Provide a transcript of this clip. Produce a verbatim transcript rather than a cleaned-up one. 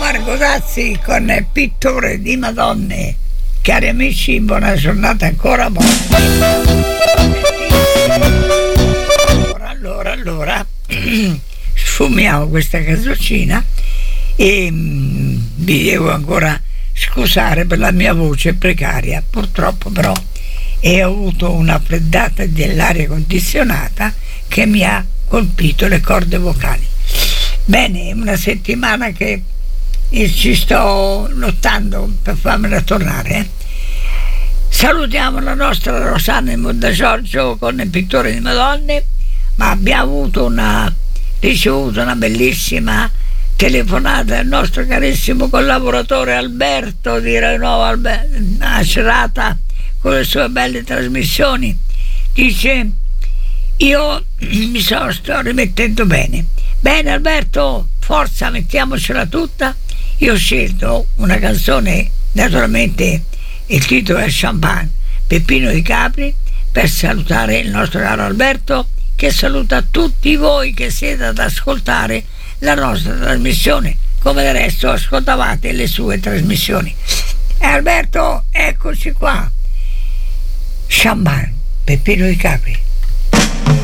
Marco Tazzi con Pittore di Madonne. Cari amici, buona giornata ancora. Allora, allora, allora sfumiamo questa canzoncina e mh, vi devo ancora scusare per la mia voce precaria, purtroppo però e ho avuto una freddata dell'aria condizionata che mi ha colpito le corde vocali. Bene, è una settimana che ci sto lottando per farmela tornare. Eh. Salutiamo la nostra Rosanna in Monte Giorgio con il Pittore di Madonne, ma abbiamo avuto una ricevuto una bellissima telefonata del nostro carissimo collaboratore Alberto di Rinnovo Alberto, una serata con le sue belle trasmissioni. Dice: io mi sono, sto rimettendo bene. Bene Alberto, forza, mettiamocela tutta. Io ho scelto una canzone, naturalmente il titolo è Champagne, Peppino di Capri, per salutare il nostro caro Alberto, che saluta tutti voi che siete ad ascoltare la nostra trasmissione, come del resto ascoltavate le sue trasmissioni. E Alberto, eccoci qua. Champagne, Peppino di Capri.